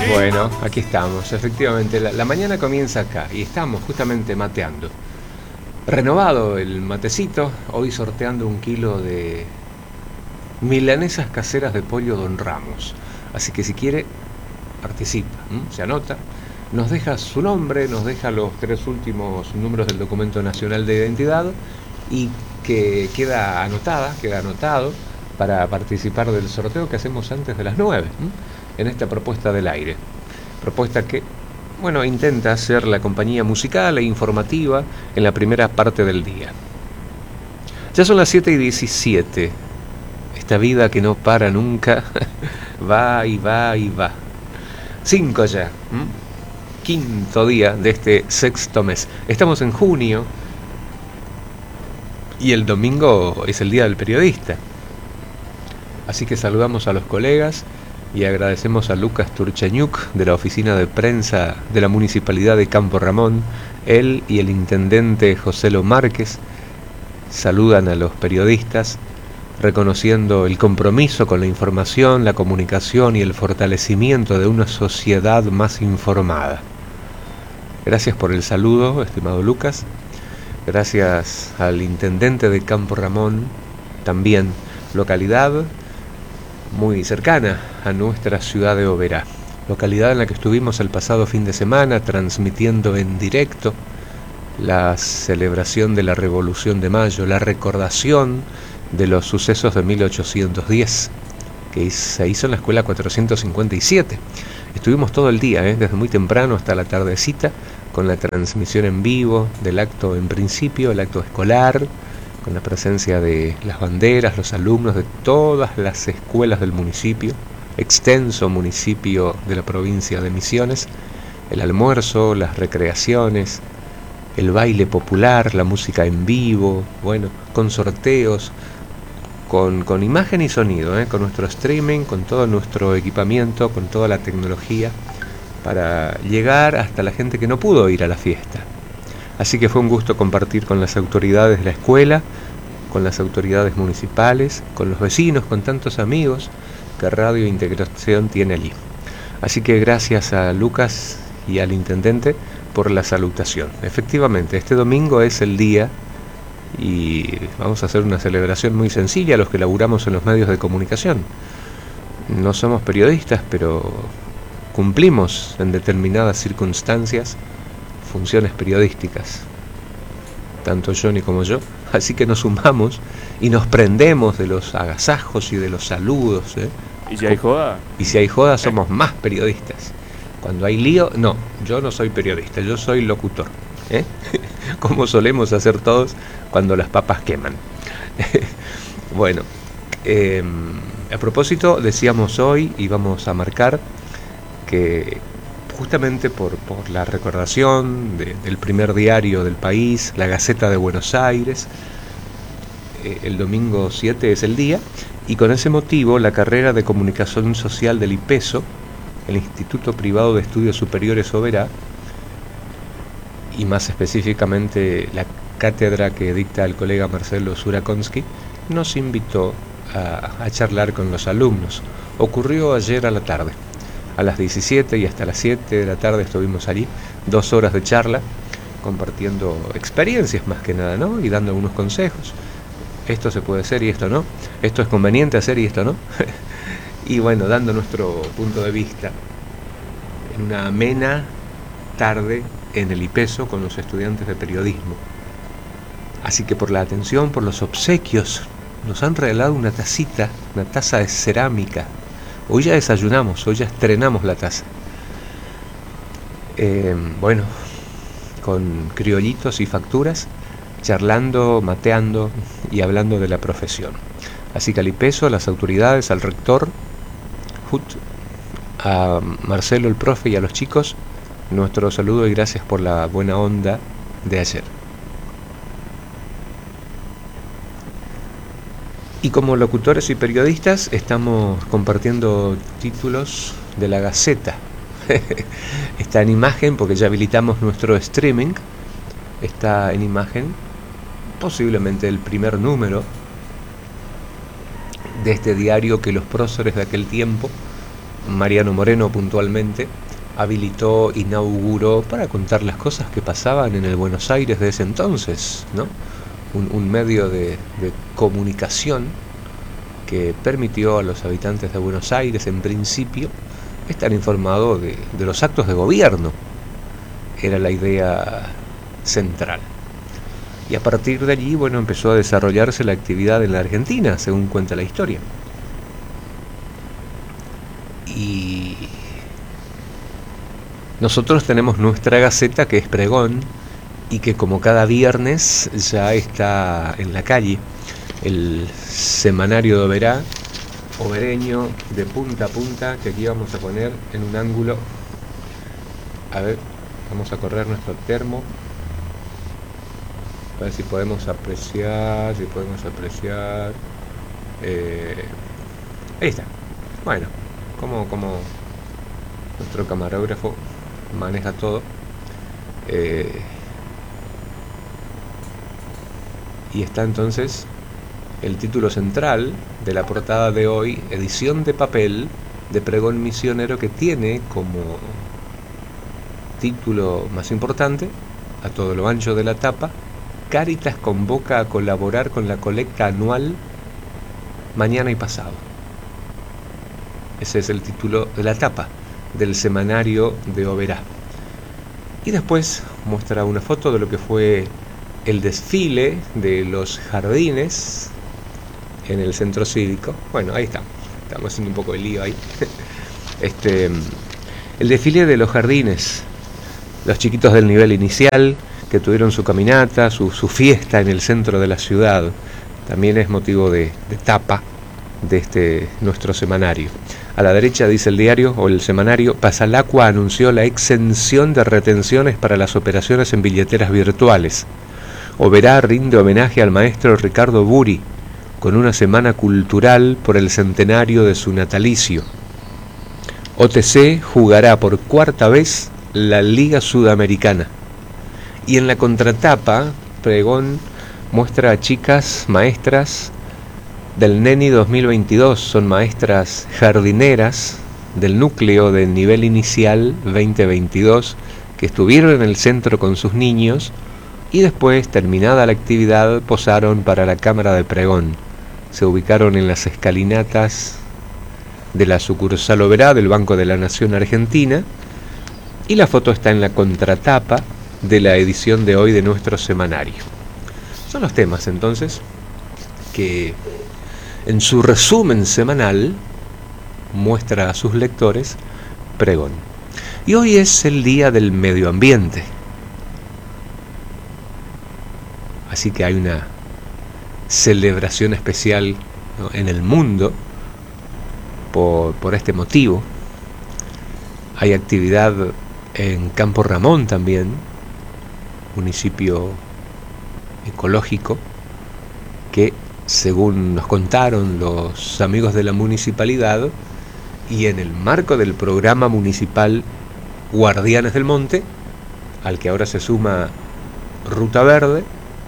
Bueno, aquí estamos. Efectivamente, la mañana comienza acá y estamos justamente mateando. Renovado el matecito, hoy sorteando 1 kilo de milanesas caseras de pollo Don Ramos. Así que si quiere, participa, se anota, nos deja su nombre, nos deja los 3 últimos números del documento nacional de identidad y que queda anotado para participar del sorteo que hacemos antes de las 9, en esta propuesta del aire. Propuesta que, bueno, intenta ser la compañía musical e informativa en la primera parte del día. Ya son las 7:17. Esta vida que no para nunca va y va y va. 5 ya. 5.º día de este 6.º mes. Estamos en junio y el domingo es el Día del Periodista. Así que saludamos a los colegas y agradecemos a Lucas Turchañuk de la oficina de prensa de la Municipalidad de Campo Ramón. Él y el intendente Joselo Márquez saludan a los periodistas reconociendo el compromiso con la información, la comunicación y el fortalecimiento de una sociedad más informada. Gracias por el saludo, estimado Lucas. Gracias al intendente de Campo Ramón, también localidad muy cercana a nuestra ciudad de Oberá, localidad en la que estuvimos el pasado fin de semana transmitiendo en directo la celebración de la Revolución de Mayo, la recordación de los sucesos de 1810, que se hizo en la escuela 457. Estuvimos todo el día, desde muy temprano hasta la tardecita, con la transmisión en vivo del acto en principio, el acto escolar, con la presencia de las banderas, los alumnos de todas las escuelas del municipio, extenso municipio de la provincia de Misiones, el almuerzo, las recreaciones, el baile popular, la música en vivo, bueno, con sorteos, con imagen y sonido, con nuestro streaming, con todo nuestro equipamiento, con toda la tecnología, para llegar hasta la gente que no pudo ir a la fiesta. Así que fue un gusto compartir con las autoridades de la escuela, con las autoridades municipales, con los vecinos, con tantos amigos que Radio Integración tiene allí. Así que gracias a Lucas y al intendente por la salutación. Efectivamente, este domingo es el día y vamos a hacer una celebración muy sencilla a los que laburamos en los medios de comunicación. No somos periodistas, pero cumplimos en determinadas circunstancias funciones periodísticas, tanto Johnny como yo, así que nos sumamos y nos prendemos de los agasajos y de los saludos. ¿Y si hay joda? Y si hay joda somos más periodistas. Cuando hay lío, no, yo no soy periodista, yo soy locutor, como solemos hacer todos cuando las papas queman. Bueno, a propósito, decíamos hoy y vamos a marcar que justamente por la recordación del primer diario del país, la Gaceta de Buenos Aires, el domingo 7 es el día, y con ese motivo la carrera de Comunicación Social del IPESO, el Instituto Privado de Estudios Superiores Oberá, y más específicamente la cátedra que dicta el colega Marcelo Zurakonsky, nos invitó a charlar con los alumnos. Ocurrió ayer a la tarde. A las 17 y hasta las 7 de la tarde estuvimos allí, 2 horas de charla, compartiendo experiencias más que nada, ¿no? Y dando algunos consejos. Esto se puede hacer y esto no. Esto es conveniente hacer y esto no. Y bueno, dando nuestro punto de vista en una amena tarde en el IPESO con los estudiantes de periodismo. Así que por la atención, por los obsequios, nos han regalado una tacita, una taza de cerámica. Hoy ya desayunamos, hoy ya estrenamos la taza. Bueno, con criollitos y facturas, charlando, mateando y hablando de la profesión. Así que al IPESO, a las autoridades, al rector, a Marcelo el profe y a los chicos, nuestro saludo y gracias por la buena onda de ayer. Y como locutores y periodistas estamos compartiendo títulos de la Gaceta. Está en imagen porque ya habilitamos nuestro streaming. Está en imagen posiblemente el primer número de este diario que los próceres de aquel tiempo Mariano Moreno puntualmente, habilitó, inauguró para contar las cosas que pasaban en el Buenos Aires de ese entonces, ¿no? Un medio de comunicación que permitió a los habitantes de Buenos Aires, en principio, estar informados de los actos de gobierno. Era la idea central. Y a partir de allí, bueno, empezó a desarrollarse la actividad en la Argentina, según cuenta la historia. Y nosotros tenemos nuestra gaceta, que es Pregón, y que como cada viernes ya está en la calle. El semanario de Oberá, obereño, de punta a punta, que aquí vamos a poner en un ángulo. A ver, vamos a correr nuestro termo, a ver si podemos apreciar, ahí está. Bueno, como nuestro camarógrafo maneja todo. Y está entonces el título central de la portada de hoy, edición de papel de Pregón Misionero, que tiene como título más importante, a todo lo ancho de la tapa, Cáritas convoca a colaborar con la colecta anual mañana y pasado. Ese es el título de la tapa del semanario de Oberá. Y después muestra una foto de lo que fue el desfile de los jardines en el centro cívico. Bueno, ahí estamos haciendo un poco de lío ahí. El desfile de los jardines, los chiquitos del nivel inicial que tuvieron su caminata, su fiesta en el centro de la ciudad, también es motivo de tapa de nuestro semanario. A la derecha dice el diario o el semanario: Pasalacqua anunció la exención de retenciones para las operaciones en billeteras virtuales. Oberá rinde homenaje al maestro Ricardo Buri con una semana cultural por el centenario de su natalicio. OTC jugará por cuarta vez la Liga Sudamericana. Y en la contratapa, Pregón muestra a chicas maestras del NENI 2022. Son maestras jardineras del núcleo del nivel inicial 2022 que estuvieron en el centro con sus niños y después, terminada la actividad, posaron para la cámara de Pregón. Se ubicaron en las escalinatas de la sucursal Oberá del Banco de la Nación Argentina, y la foto está en la contratapa de la edición de hoy de nuestro semanario. Son los temas entonces que en su resumen semanal muestra a sus lectores Pregón. Y hoy es el Día del Medio Ambiente. Así que hay una celebración especial, ¿no?, en el mundo por este motivo. Hay actividad en Campo Ramón también, municipio ecológico, que según nos contaron los amigos de la municipalidad, y en el marco del programa municipal Guardianes del Monte, al que ahora se suma Ruta Verde,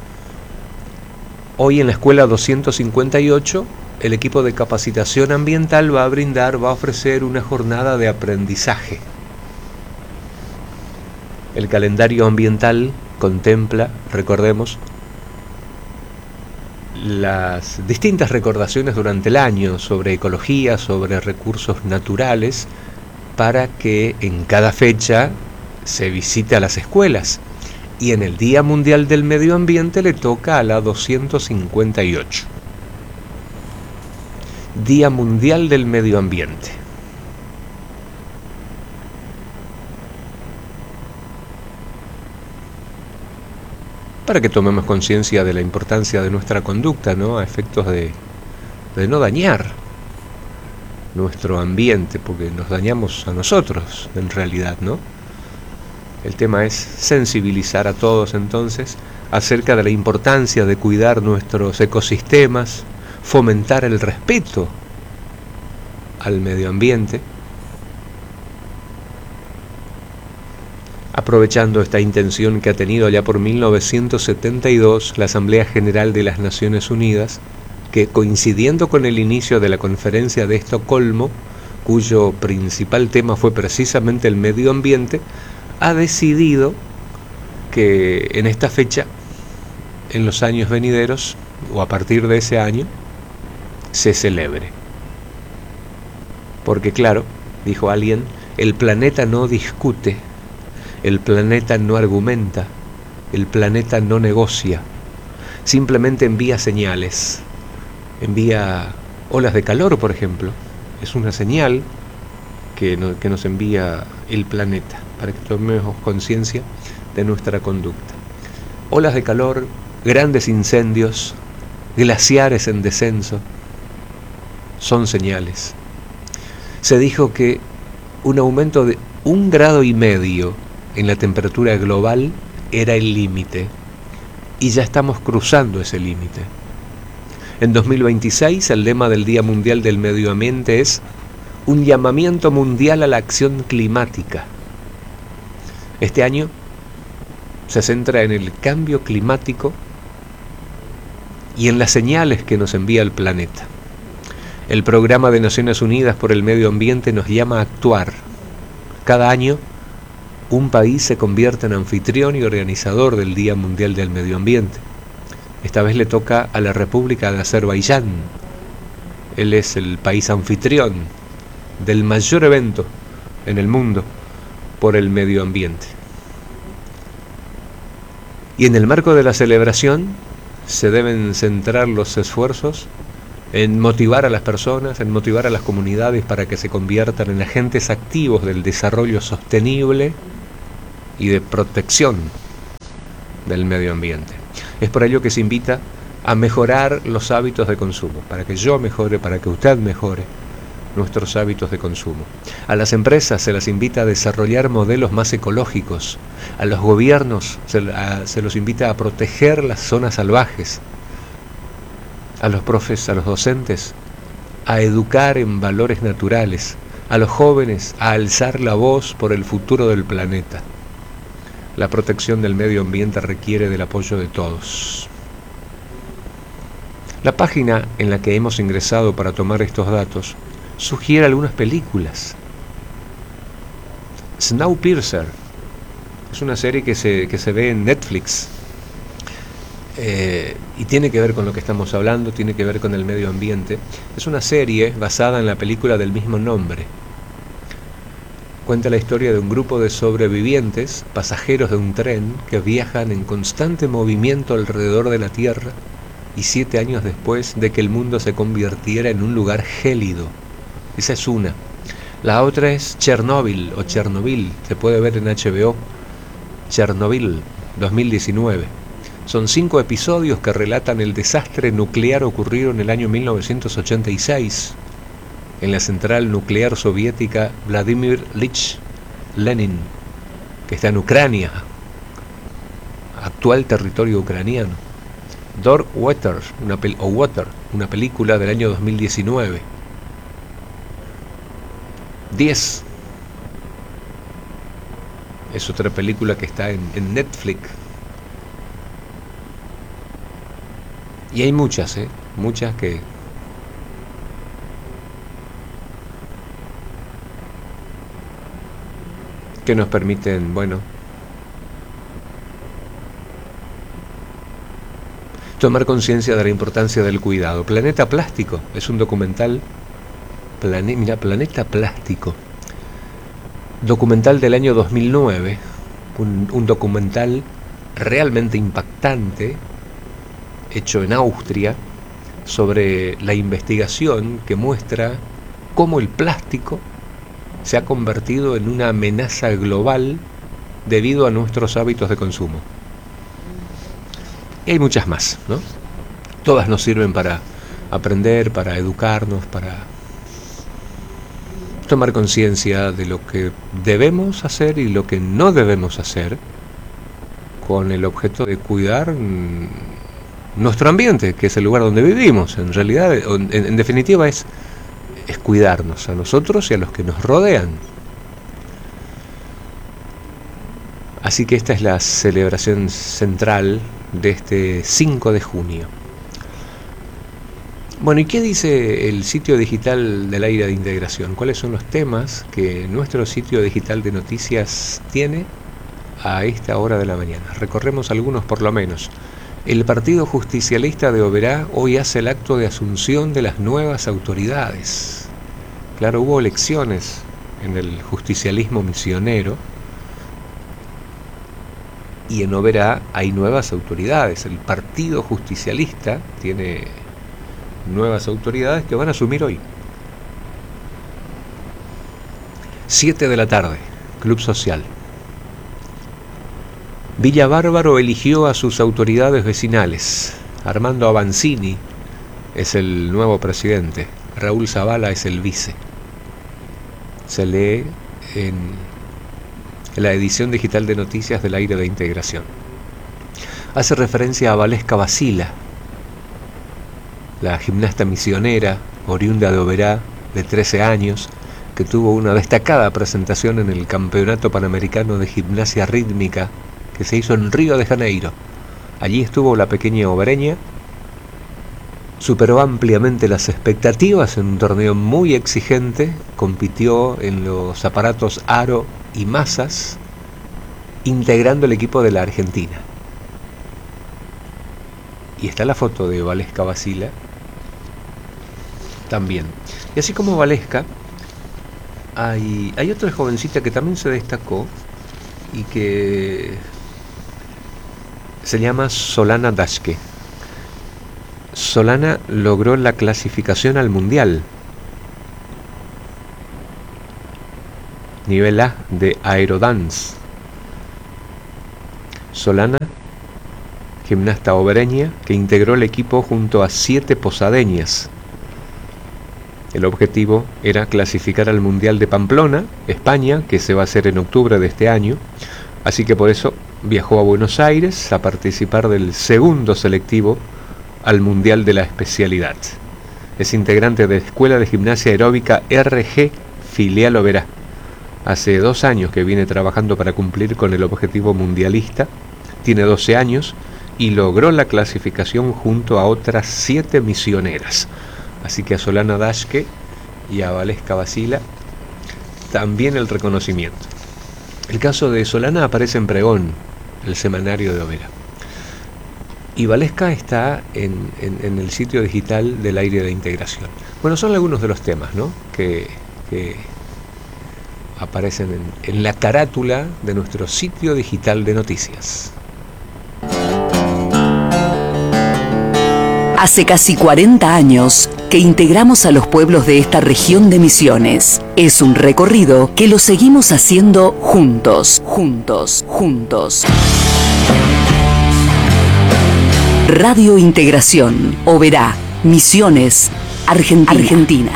hoy en la escuela 258 el equipo de capacitación ambiental va a ofrecer una jornada de aprendizaje. El calendario ambiental contempla, recordemos, las distintas recordaciones durante el año sobre ecología, sobre recursos naturales, para que en cada fecha se visite a las escuelas. Y en el Día Mundial del Medio Ambiente le toca a la 258. Día Mundial del Medio Ambiente. Para que tomemos conciencia de la importancia de nuestra conducta, ¿no?, a efectos de no dañar nuestro ambiente, porque nos dañamos a nosotros en realidad, ¿no? El tema es sensibilizar a todos entonces acerca de la importancia de cuidar nuestros ecosistemas, fomentar el respeto al medio ambiente, aprovechando esta intención que ha tenido ya por 1972 la Asamblea General de las Naciones Unidas, que coincidiendo con el inicio de la Conferencia de Estocolmo, cuyo principal tema fue precisamente el medio ambiente, ha decidido que en esta fecha, en los años venideros, o a partir de ese año, se celebre. Porque claro, dijo alguien, el planeta no discute, el planeta no argumenta, el planeta no negocia, simplemente envía señales, envía olas de calor, por ejemplo, es una señal que nos envía el planeta, para que tomemos conciencia de nuestra conducta. Olas de calor, grandes incendios, glaciares en descenso, son señales. Se dijo que un aumento de 1,5 grados en la temperatura global era el límite, y ya estamos cruzando ese límite. En 2026, el lema del Día Mundial del Medio Ambiente es un llamamiento mundial a la acción climática. Este año se centra en el cambio climático y en las señales que nos envía el planeta. El Programa de Naciones Unidas por el Medio Ambiente nos llama a actuar. Cada año, un país se convierte en anfitrión y organizador del Día Mundial del Medio Ambiente. Esta vez le toca a la República de Azerbaiyán. Él es el país anfitrión del mayor evento en el mundo por el medio ambiente. Y en el marco de la celebración se deben centrar los esfuerzos en motivar a las personas, en motivar a las comunidades para que se conviertan en agentes activos del desarrollo sostenible y de protección del medio ambiente. Es por ello que se invita a mejorar los hábitos de consumo, para que yo mejore, para que usted mejore nuestros hábitos de consumo. A las empresas se las invita a desarrollar modelos más ecológicos, a los gobiernos se los invita a proteger las zonas salvajes, a los profes, a los docentes, a educar en valores naturales, a los jóvenes a alzar la voz por el futuro del planeta. La protección del medio ambiente requiere del apoyo de todos. La página en la que hemos ingresado para tomar estos datos sugiere algunas películas. Snowpiercer es una serie que se ve en Netflix y tiene que ver con lo que estamos hablando, tiene que ver con el medio ambiente. Es una serie basada en la película del mismo nombre. Cuenta la historia de un grupo de sobrevivientes, pasajeros de un tren que viajan en constante movimiento alrededor de la Tierra y 7 años después de que el mundo se convirtiera en un lugar gélido. Esa es una. La otra es Chernobyl o Chernobyl, se puede ver en HBO. Chernobyl, 2019. Son 5 episodios que relatan el desastre nuclear ocurrido en el año 1986 en la central nuclear soviética Vladimir Ilich Lenin, que está en Ucrania, actual territorio ucraniano. Dark Water, una película del año 2019. 10 es otra película que está en Netflix. Y hay muchas, muchas que nos permiten, tomar conciencia de la importancia del cuidado. Planeta Plástico es un documental, Planeta Plástico, documental del año 2009, un documental realmente impactante, hecho en Austria, sobre la investigación que muestra cómo el plástico se ha convertido en una amenaza global debido a nuestros hábitos de consumo. Y hay muchas más, ¿no? Todas nos sirven para aprender, para educarnos, para tomar conciencia de lo que debemos hacer y lo que no debemos hacer, con el objeto de cuidar nuestro ambiente, que es el lugar donde vivimos. En realidad, en definitiva, es cuidarnos a nosotros y a los que nos rodean. Así que esta es la celebración central de este 5 de junio. Bueno, ¿y qué dice el sitio digital del Aire de Integración? ¿Cuáles son los temas que nuestro sitio digital de noticias tiene a esta hora de la mañana? Recorremos algunos por lo menos. El Partido Justicialista de Oberá hoy hace el acto de asunción de las nuevas autoridades. Claro, hubo elecciones en el justicialismo misionero y en Oberá hay nuevas autoridades. El Partido Justicialista tiene nuevas autoridades que van a asumir hoy. 7 de la tarde, Club Social. Villa Bárbaro eligió a sus autoridades vecinales. Armando Avanzini es el nuevo presidente. Raúl Zavala es el vice. Se lee en la edición digital de noticias del Aire de Integración. Hace referencia a Valesca Basila, la gimnasta misionera, oriunda de Oberá, de 13 años, que tuvo una destacada presentación en el Campeonato Panamericano de Gimnasia Rítmica que se hizo en Río de Janeiro. Allí estuvo la pequeña obereña, superó ampliamente las expectativas en un torneo muy exigente, compitió en los aparatos aro y masas, integrando el equipo de la Argentina. Y está la foto de Valesca Basila también. Y así como Valesca, hay otra jovencita que también se destacó y que se llama Solana Dashke. Solana logró la clasificación al Mundial nivel A de Aerodance. Solana, gimnasta obereña, que integró el equipo junto a 7 posadeñas. El objetivo era clasificar al Mundial de Pamplona, España, que se va a hacer en octubre de este año, así que por eso viajó a Buenos Aires a participar del segundo selectivo al Mundial de la especialidad. Es integrante de Escuela de Gimnasia Aeróbica RG Filial Oberá. Hace 2 años que viene trabajando para cumplir con el objetivo mundialista. Tiene 12 años y logró la clasificación junto a otras 7 misioneras. Así que a Solana Dashke y a Valesca Basila también el reconocimiento. El caso de Solana aparece en Pregón, el semanario de Oberá. Y Valesca está en el sitio digital del Aire de Integración. Bueno, son algunos de los temas, ¿no?, que aparecen en la carátula de nuestro sitio digital de noticias. Hace casi 40 años que integramos a los pueblos de esta región de Misiones. Es un recorrido que lo seguimos haciendo juntos. Radio Integración, Oberá, Misiones, Argentina.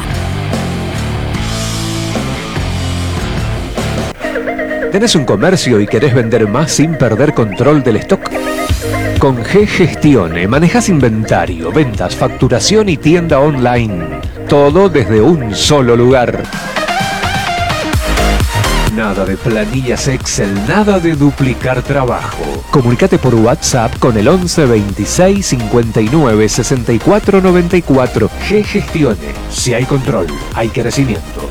¿Tenés un comercio y querés vender más sin perder control del stock? Con G-Gestione manejas inventario, ventas, facturación y tienda online. Todo desde un solo lugar. Nada de planillas Excel, nada de duplicar trabajo. Comunicate por WhatsApp con el 11 26 59 64 94. G-Gestione. Si hay control, hay crecimiento.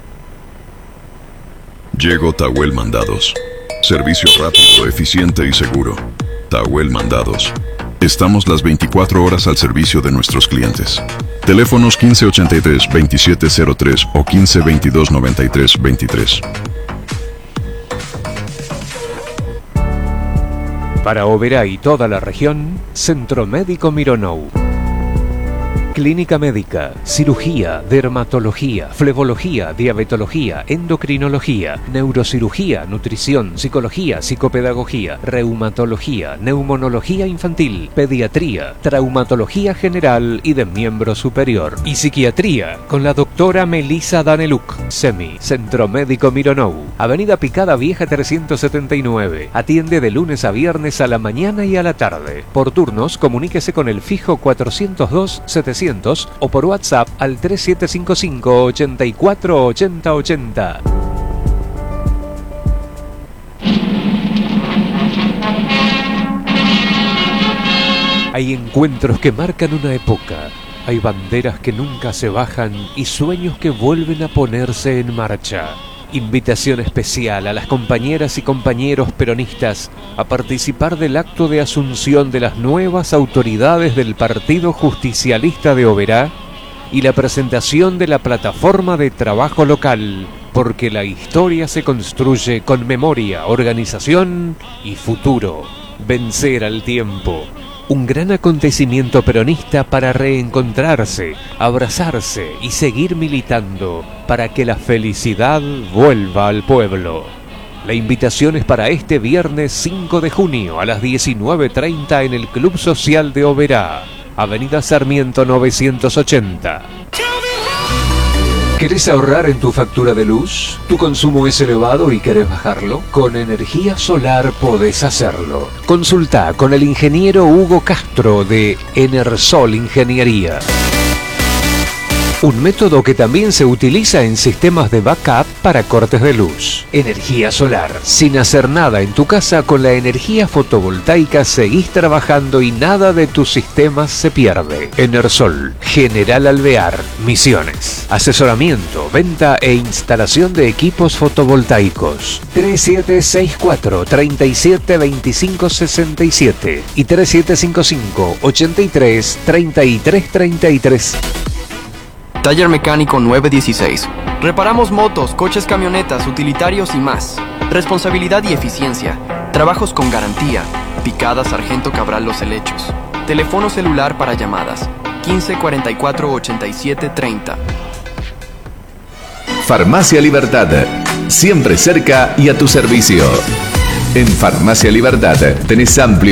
Llegó Tahuel Mandados. Servicio rápido, eficiente y seguro. Tahuel Mandados. Estamos las 24 horas al servicio de nuestros clientes. Teléfonos 1583-2703 o 1522-9323. Para Oberá y toda la región, Centro Médico Mironou. Clínica médica, cirugía, dermatología, flebología, diabetología, endocrinología, neurocirugía, nutrición, psicología, psicopedagogía, reumatología, neumonología infantil, pediatría, traumatología general y de miembro superior y psiquiatría con la doctora Melissa Daneluk. SEMI, Centro Médico Mironou, Avenida Picada Vieja 379. Atiende de lunes a viernes a la mañana y a la tarde. Por turnos, comuníquese con el fijo 402-700 o por WhatsApp al 3755 84 80 80. Hay encuentros que marcan una época, Hay banderas que nunca se bajan y sueños que vuelven a ponerse en marcha. Invitación especial a las compañeras y compañeros peronistas a participar del acto de asunción de las nuevas autoridades del Partido Justicialista de Oberá y la presentación de la plataforma de trabajo local, porque la historia se construye con memoria, organización y futuro. Vencer al tiempo. Un gran acontecimiento peronista para reencontrarse, abrazarse y seguir militando para que la felicidad vuelva al pueblo. La invitación es para este viernes 5 de junio a las 19:30 en el Club Social de Oberá, Avenida Sarmiento 980. ¿Querés ahorrar en tu factura de luz? ¿Tu consumo es elevado y querés bajarlo? Con energía solar podés hacerlo. Consulta con el ingeniero Hugo Castro de Enersol Ingeniería. Un método que también se utiliza en sistemas de backup para cortes de luz. Energía solar. Sin hacer nada en tu casa, con la energía fotovoltaica seguís trabajando y nada de tus sistemas se pierde. Enersol, General Alvear, Misiones. Asesoramiento, venta e instalación de equipos fotovoltaicos. 3764 37 25 67 y 3755 83 33 33. Taller Mecánico 916. Reparamos motos, coches, camionetas, utilitarios y más. Responsabilidad y eficiencia. Trabajos con garantía. Picada Sargento Cabral Los Helechos. Teléfono celular para llamadas. 15 44 87 30. Farmacia Libertad. Siempre cerca y a tu servicio. En Farmacia Libertad tenés amplio